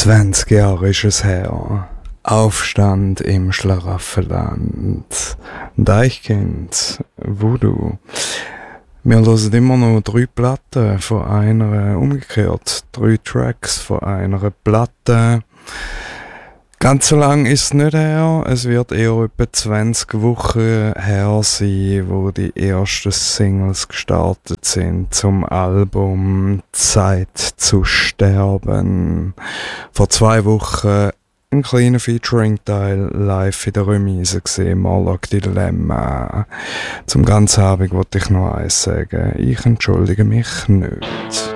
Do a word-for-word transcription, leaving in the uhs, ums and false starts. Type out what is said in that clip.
zwanzig Jahre ist es her. Aufstand im Schlaraffenland. Deichkind, Voodoo. Wir hören immer noch drei Platten von einer, umgekehrt, drei Tracks von einer Platte. Ganz so lang ist es nicht her, es wird eher etwa zwanzig Wochen her sein, wo die ersten Singles gestartet sind zum Album Zeit zu sterben. Vor zwei Wochen ein kleiner Featuring-Teil live in der Remise gesehen, Morlock Dilemma. Zum ganzen Abend wollte ich noch eins sagen, ich entschuldige mich nicht.